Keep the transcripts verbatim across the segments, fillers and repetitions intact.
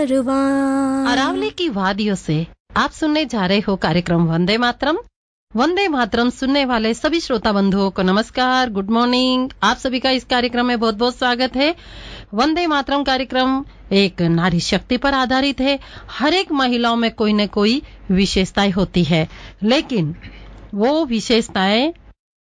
कारवां। अरावली की वादियों से आप सुनने जा रहे हो कार्यक्रम वंदे मातरम। वंदे मातरम सुनने वाले सभी श्रोता बंधुओं को नमस्कार, गुड मॉर्निंग। आप सभी का इस कार्यक्रम में बहुत बहुत स्वागत है। वंदे मातरम कार्यक्रम एक नारी शक्ति पर आधारित है। हर एक महिलाओं में कोई न कोई विशेषताएं होती है, लेकिन वो विशेषताएं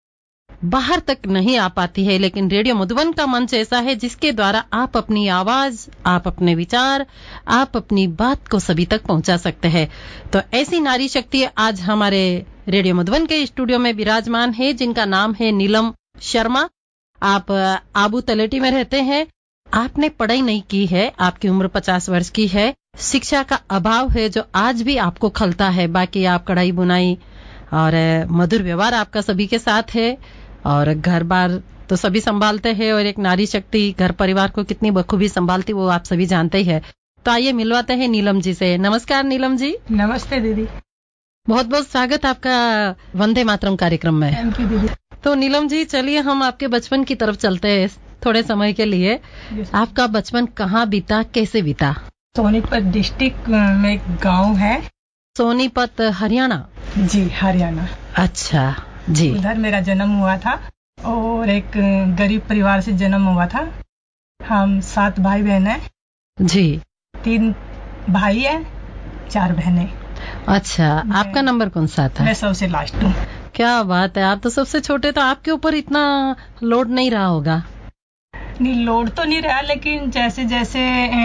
बाहर तक नहीं आ पाती है। लेकिन रेडियो मधुबन का मंच ऐसा है जिसके द्वारा आप अपनी आवाज, आप अपने विचार, आप अपनी बात को सभी तक पहुंचा सकते हैं। तो ऐसी नारी शक्ति आज हमारे रेडियो मधुबन के स्टूडियो में विराजमान है, जिनका नाम है नीलम शर्मा। आप आबू तलेटी में रहते हैं। आपने पढ़ाई नहीं की है, आपकी उम्र पचास वर्ष की है। शिक्षा का अभाव है जो आज भी आपको खलता है। बाकी आप कढ़ाई बुनाई और मधुर व्यवहार आपका सभी के साथ है, और घर बार तो सभी संभालते हैं, और एक नारी शक्ति घर परिवार को कितनी बखूबी संभालती वो आप सभी जानते ही है। तो आइए मिलवाते हैं नीलम जी से। नमस्कार नीलम जी। नमस्ते दीदी। बहुत बहुत स्वागत आपका वंदे मातरम कार्यक्रम में। थैंक यू दीदी। तो नीलम जी, चलिए हम आपके बचपन की तरफ चलते हैं थोड़े समय के लिए। आपका बचपन कहाँ बीता, कैसे बीता? सोनीपत डिस्ट्रिक्ट में एक गांव है। सोनीपत हरियाणा? जी हरियाणा। अच्छा जी। उधर मेरा जन्म हुआ था और एक गरीब परिवार से जन्म हुआ था। हम सात भाई बहन हैं जी। तीन भाई हैं, चार बहनें। अच्छा, आपका नंबर कौन सा था? मैं सबसे लास्ट हूँ। क्या बात है, आप तो सबसे छोटे, तो आपके ऊपर इतना लोड नहीं रहा होगा? नहीं, लोड तो नहीं रहा, लेकिन जैसे जैसे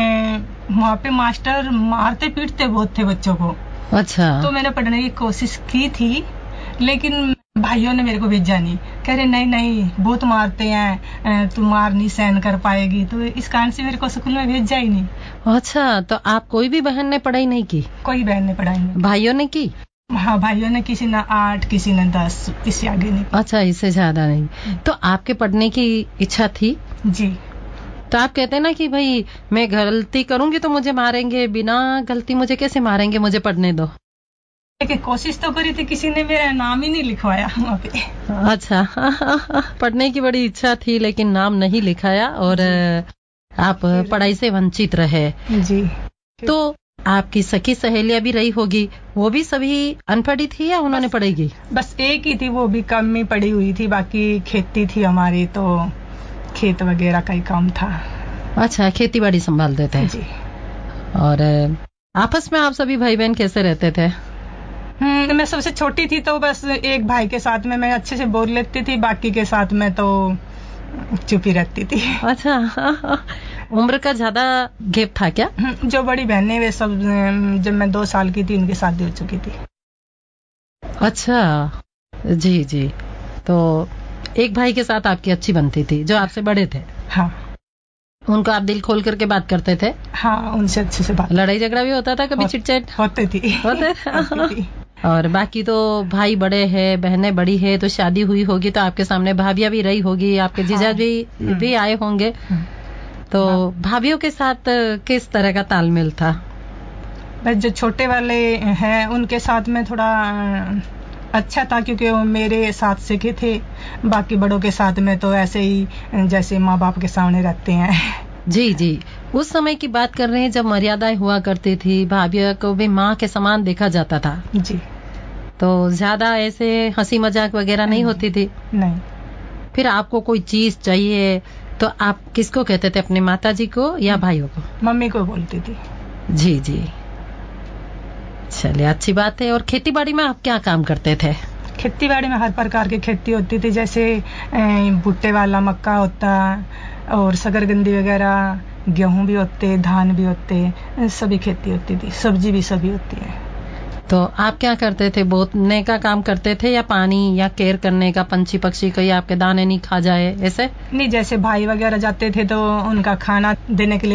वहाँ पे मास्टर मारते पीटते बहुत थे बच्चों को। अच्छा। तो मैंने पढ़ने की कोशिश की थी, लेकिन भाइयों ने मेरे को भेजा नहीं। कह रहे नहीं नहीं बहुत मारते हैं, तू मार नहीं सहन कर पाएगी, तो इस कारण से मेरे को स्कूल में भेजा ही नहीं। अच्छा, तो आप कोई भी बहन ने पढ़ाई नहीं की? कोई बहन ने पढ़ाई नहीं। भाइयों ने की? हाँ, भाइयों ने किसी ने आठ, किसी ने दस, इससे आगे नहीं। अच्छा, इससे ज्यादा नहीं। तो आपके पढ़ने की इच्छा थी? जी। तो आप कहते हैं ना कि भाई मैं गलती करूंगी तो मुझे मारेंगे, बिना गलती मुझे कैसे मारेंगे, मुझे पढ़ने दो। लेकिन कोशिश तो करी थी, किसी ने मेरा नाम ही नहीं लिखवाया वहाँ पे। अच्छा, पढ़ने की बड़ी इच्छा थी लेकिन नाम नहीं लिखाया, और आप पढ़ाई से वंचित रहे। जी। तो आपकी सखी सहेलियां भी रही होगी, वो भी सभी अनपढ़ी थी या उन्होंने पढ़ाई की? बस एक ही थी, वो भी कम ही पढ़ी हुई थी। बाकी खेती थी हमारी, तो खेत वगैरह का ही काम था। अच्छा, खेती बाड़ी संभालते थे जी। और आपस में आप सभी भाई बहन कैसे रहते थे? हम्म, मैं सबसे छोटी थी, तो बस एक भाई के साथ में मैं अच्छे से बोल लेती थी, बाकी के साथ में तो चुप ही रहती थी। अच्छा, उम्र का ज्यादा गैप था क्या? जो बड़ी बहनें वे सब जब मैं दो साल की थी उनकी शादी हो चुकी थी। अच्छा जी जी। तो एक भाई के साथ आपकी अच्छी बनती थी जो आपसे बड़े थे? हाँ। उनको आप दिल खोल करके बात करते थे? हाँ, उनसे अच्छे से बात। लड़ाई झगड़ा भी होता था कभी? चिटचैट होती थी। होते और बाकी तो भाई बड़े हैं, बहनें बड़ी है, तो शादी हुई होगी तो आपके सामने भाभियां भी रही होगी, आपके जीजा जी भी, भी आए होंगे। तो भाभियों के साथ किस तरह का तालमेल था? बस जो छोटे वाले हैं उनके साथ में थोड़ा अच्छा था, क्योंकि वो मेरे साथ सीखे थे। बाकी बड़ों के साथ में तो ऐसे ही जैसे माँ बाप के सामने रहते हैं। जी जी। उस समय की बात कर रहे हैं जब मर्यादाएं हुआ करती थी, भाभियों को भी माँ के समान देखा जाता था। जी। तो ज्यादा ऐसे हंसी मजाक वगैरह नहीं, नहीं होती थी? नहीं। फिर आपको कोई चीज चाहिए तो आप किसको कहते थे, अपने माता जी को या भाइयों को? मम्मी को बोलती थी। जी जी, चलिए अच्छी बात है। और खेती बाड़ी में आप क्या काम करते थे? खेती बाड़ी में हर प्रकार की खेती होती थी, जैसे भुट्टे वाला मक्का होता, और शकरकंदी वगैरह, गेहूं भी होते, धान भी होते, सभी खेती होती थी। सब्जी भी सभी होती है। तो आप क्या करते थे? बोतने का काम करते थे या पानी या केयर करने का, पंछी पक्षी कहीं आपके दाने नहीं खा जाए ऐसे? नहीं, जैसे भाई वगैरह जाते थे तो उनका खाना देने के लिए